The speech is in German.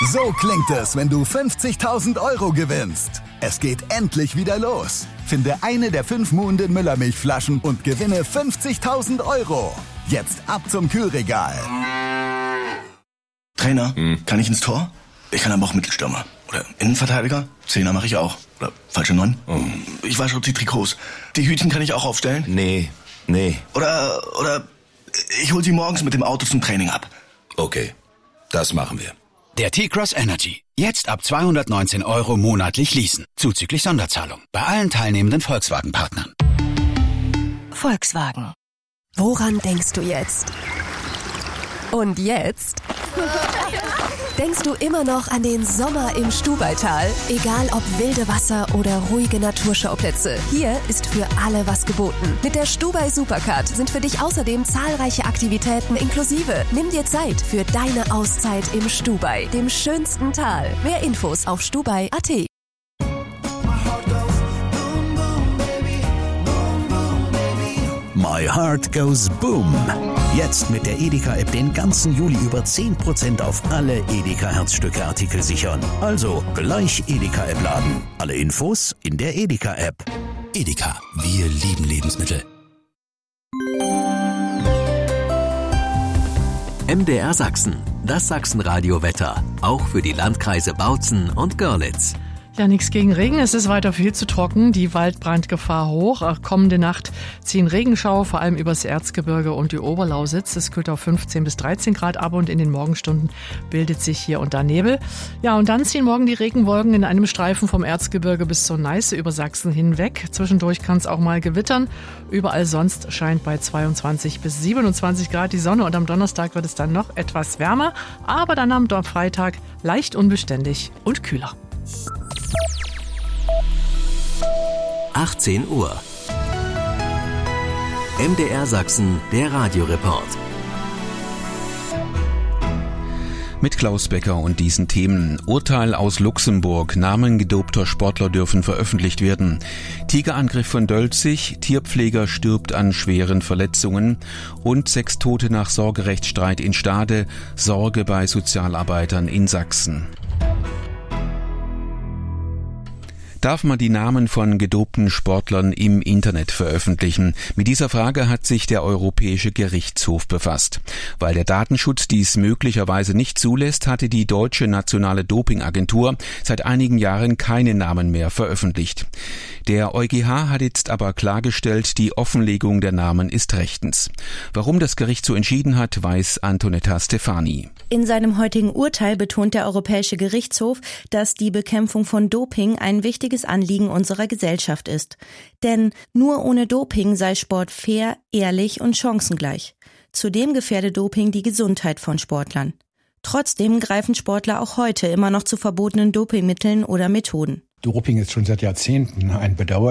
So klingt es, wenn du 50.000 € gewinnst. Es geht endlich wieder los. Finde eine der 5 Muhnden Müllermilchflaschen und gewinne 50.000 €. Jetzt ab zum Kühlregal. Trainer, kann ich ins Tor? Ich kann aber auch Mittelstürmer. Oder Innenverteidiger? Zehner mache ich auch. Oder falsche 9? Ich wasche auch die Trikots. Die Hütchen kann ich auch aufstellen? Nee. Oder ich hol sie morgens mit dem Auto zum Training ab. Okay, das machen wir. Der T-Cross Energy. Jetzt ab 219 € monatlich leasen. Zuzüglich Sonderzahlung. Bei allen teilnehmenden Volkswagen-Partnern. Volkswagen. Woran denkst du jetzt? Und jetzt? Denkst du immer noch an den Sommer im Stubaital? Egal ob wilde Wasser oder ruhige Naturschauplätze. Hier ist für alle was geboten. Mit der Stubai Supercard sind für dich außerdem zahlreiche Aktivitäten inklusive. Nimm dir Zeit für deine Auszeit im Stubai, dem schönsten Tal. Mehr Infos auf stubai.at. My Heart Goes Boom. Jetzt mit der Edeka-App den ganzen Juli über 10% auf alle Edeka-Herzstücke-Artikel sichern. Also gleich Edeka-App laden. Alle Infos in der Edeka-App. Edeka, wir lieben Lebensmittel. MDR Sachsen, das Sachsenradio-Wetter. Auch für die Landkreise Bautzen und Görlitz. Ja, nichts gegen Regen. Es ist weiter viel zu trocken. Die Waldbrandgefahr hoch. Kommende Nacht ziehen Regenschauer vor allem übers Erzgebirge und die Oberlausitz. Es kühlt auf 15 bis 13 Grad ab und in den Morgenstunden bildet sich hier und da Nebel. Ja, und dann ziehen morgen die Regenwolken in einem Streifen vom Erzgebirge bis zur Neiße über Sachsen hinweg. Zwischendurch kann es auch mal gewittern. Überall sonst scheint bei 22 bis 27 Grad die Sonne und am Donnerstag wird es dann noch etwas wärmer, aber dann am Freitag leicht unbeständig und kühler. 18 Uhr. MDR Sachsen, der Radioreport. Mit Klaus Becker und diesen Themen. Urteil aus Luxemburg. Namen gedopter Sportler dürfen veröffentlicht werden. Tigerangriff von Dölzig. Tierpfleger stirbt an schweren Verletzungen. Und 6 Tote nach Sorgerechtsstreit in Stade. Sorge bei Sozialarbeitern in Sachsen. Darf man die Namen von gedopten Sportlern im Internet veröffentlichen? Mit dieser Frage hat sich der Europäische Gerichtshof befasst. Weil der Datenschutz dies möglicherweise nicht zulässt, hatte die Deutsche Nationale Dopingagentur seit einigen Jahren keine Namen mehr veröffentlicht. Der EuGH hat jetzt aber klargestellt, die Offenlegung der Namen ist rechtens. Warum das Gericht so entschieden hat, weiß Antonetta Stefani. In seinem heutigen Urteil betont der Europäische Gerichtshof, dass die Bekämpfung von Doping ein wichtiges Anliegen unserer Gesellschaft ist. Denn nur ohne Doping sei Sport fair, ehrlich und chancengleich. Zudem gefährde Doping die Gesundheit von Sportlern. Trotzdem greifen Sportler auch heute immer noch zu verbotenen Dopingmitteln oder Methoden. Doping ist schon seit Jahrzehnten ein bedauerliches